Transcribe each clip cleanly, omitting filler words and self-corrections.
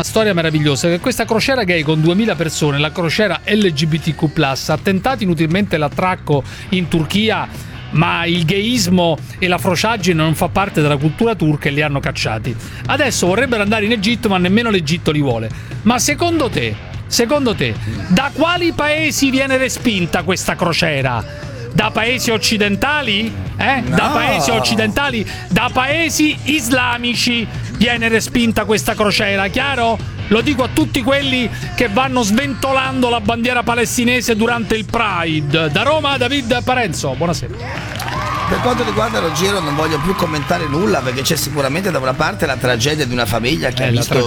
storia meravigliosa, che questa crociera gay con 2000 persone, la crociera LGBTQ+, ha tentato inutilmente l'attracco in Turchia, ma il gayismo e la frociaggine non fa parte della cultura turca e li hanno cacciati. Adesso vorrebbero andare in Egitto, ma nemmeno l'Egitto li vuole. Ma secondo te, da quali paesi viene respinta questa crociera? Da paesi occidentali? No. Da paesi occidentali? Da paesi islamici viene respinta questa crociera, chiaro? Lo dico a tutti quelli che vanno sventolando la bandiera palestinese durante il Pride. Da Roma, David Parenzo, buonasera. Per quanto riguarda Ruggero non voglio più commentare nulla, perché c'è sicuramente da una parte la tragedia di una famiglia che ha visto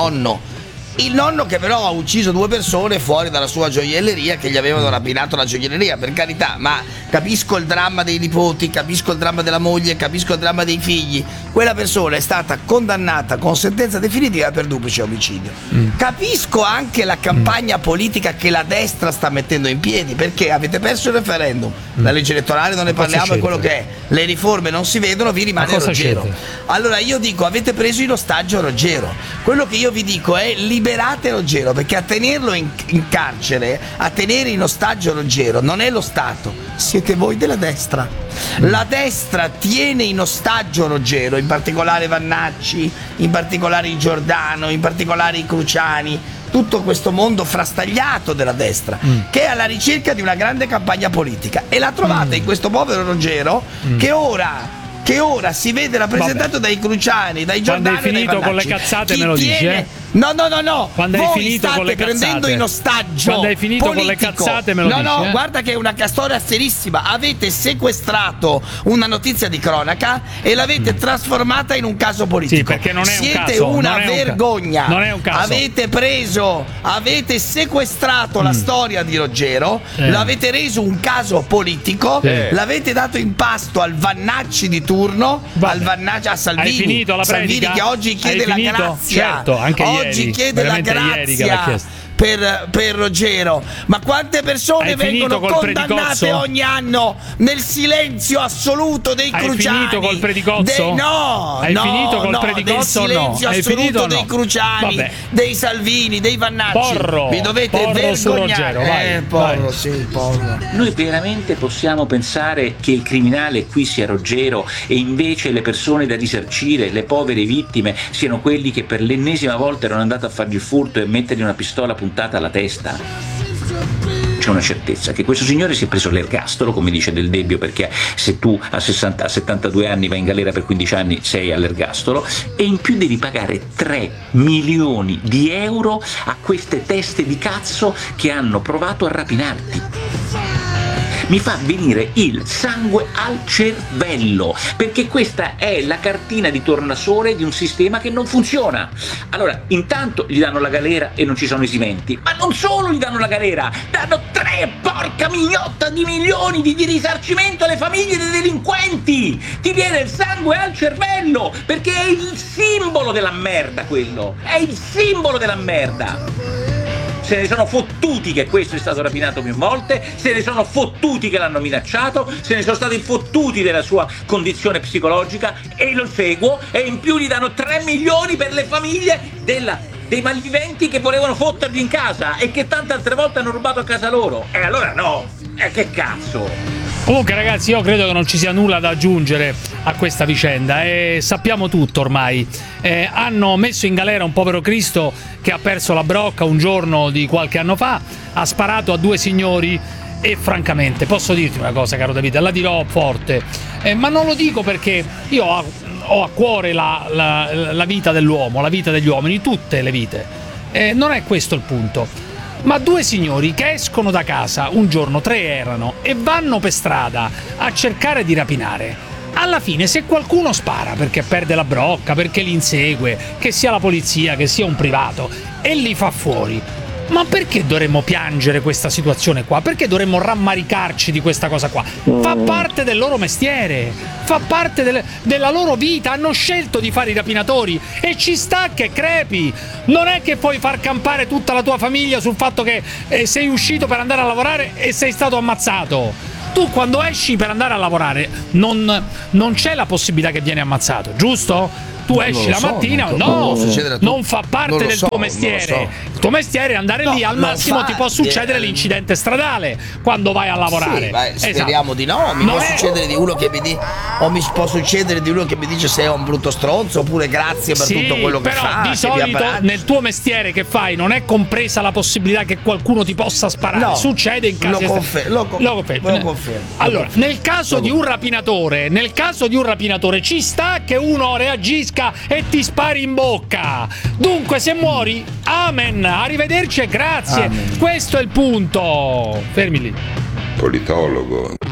il nonno che però ha ucciso 2 persone fuori dalla sua gioielleria, che gli avevano rapinato la gioielleria, per carità, ma capisco il dramma dei nipoti, capisco il dramma della moglie, capisco il dramma dei figli. Quella persona è stata condannata con sentenza definitiva per duplice omicidio. Capisco anche la campagna politica che la destra sta mettendo in piedi, perché avete perso il referendum, la legge elettorale non ne parliamo, è quello che è, le riforme non si vedono, vi rimane Ruggero. Allora io dico, avete preso in ostaggio Ruggero. Quello che io vi dico è: liberate Ruggero, perché a tenerlo in carcere, a tenere in ostaggio Ruggero non è lo Stato, siete voi della destra. La destra tiene in ostaggio Ruggero, in particolare Vannacci, in particolare i Giordano, in particolare i Cruciani, tutto questo mondo frastagliato della destra che è alla ricerca di una grande campagna politica, e la trovate in questo povero Ruggero che ora si vede rappresentato dai Cruciani, dai Giordani. Quando hai finito con le cazzate me lo dici, No. Quando voi hai finito state con le prendendo cazzate, in ostaggio quando hai finito politico. con le cazzate me lo dici. No, guarda che è una storia serissima. Avete sequestrato una notizia di cronaca e l'avete trasformata in un caso politico. Sì, perché non è Siete un caso. una vergogna. Non è un caso. Avete sequestrato la storia di Ruggero, l'avete reso un caso politico, l'avete dato in pasto al Vannacci di turno, a Salvini. Hai finito la predica? Salvini che oggi chiede la grazia. Certo, anche oggi ieri. chiede la grazia per Ruggero. Ma quante persone vengono condannate ogni anno nel silenzio assoluto dei Cruciani? Hai finito col predicozzo? Hai finito col predicozzo? Nel silenzio assoluto dei Cruciani, dei Salvini, dei Vannacci. Vi dovete vergognare. Porro. Noi veramente possiamo pensare che il criminale qui sia Ruggero e invece le persone da risarcire, le povere vittime, siano quelli che per l'ennesima volta erano andati a fargli il furto e mettergli una pistola puntata alla testa? C'è una certezza, che questo signore si è preso l'ergastolo, come dice Del Debbio, perché se tu a 72 anni vai in galera per 15 anni sei all'ergastolo, e in più devi pagare 3 milioni di euro a queste teste di cazzo che hanno provato a rapinarti. Mi fa venire il sangue al cervello, perché questa è la cartina di tornasole di un sistema che non funziona. Allora, intanto gli danno la galera e non ci sono esimenti, ma non solo gli danno la galera, danno 3 porca mignotta di milioni di risarcimento alle famiglie dei delinquenti. Ti viene il sangue al cervello, perché è il simbolo della merda quello, è il simbolo della merda. Se ne sono fottuti che questo è stato rapinato più volte, se ne sono fottuti che l'hanno minacciato, se ne sono stati fottuti della sua condizione psicologica, e lo seguo, e in più gli danno 3 milioni per le famiglie dei malviventi che volevano fotterli in casa e che tante altre volte hanno rubato a casa loro. E allora no, che cazzo. Comunque ragazzi, io credo che non ci sia nulla da aggiungere a questa vicenda, e sappiamo tutto ormai. Hanno messo in galera un povero Cristo che ha perso la brocca un giorno di qualche anno fa, ha sparato a 2 signori, e francamente posso dirti una cosa, caro Davide, la dirò forte, ma non lo dico perché io ho a cuore la vita dell'uomo, la vita degli uomini, tutte le vite, non è questo il punto. Ma 2 signori che escono da casa un giorno, 3 erano, e vanno per strada a cercare di rapinare. Alla fine, se qualcuno spara perché perde la brocca, perché li insegue, che sia la polizia, che sia un privato, e li fa fuori, ma perché dovremmo piangere questa situazione qua? Perché dovremmo rammaricarci di questa cosa qua? Fa parte del loro mestiere, fa parte della loro vita, hanno scelto di fare i rapinatori e ci sta che crepi. Non è che puoi far campare tutta la tua famiglia sul fatto che sei uscito per andare a lavorare e sei stato ammazzato. Tu quando esci per andare a lavorare non c'è la possibilità che vieni ammazzato, giusto? tu esci la mattina, non fa parte del tuo mestiere. Il tuo mestiere è andare lì, al massimo ti può succedere l'incidente stradale quando vai a lavorare. Sì, speriamo di no. Mi può succedere di uno che mi dice, o mi può succedere di uno che mi dice sei un brutto stronzo, oppure grazie per tutto quello che fa. Però di solito nel tuo mestiere che fai non è compresa la possibilità che qualcuno ti possa sparare. No, succede in casi lo confermo. Allora, nel caso di un rapinatore, ci sta che uno reagisca e ti spari in bocca. Dunque, se muori, amen, arrivederci e grazie. Amen. Questo è il punto. Fermi lì. Politologo.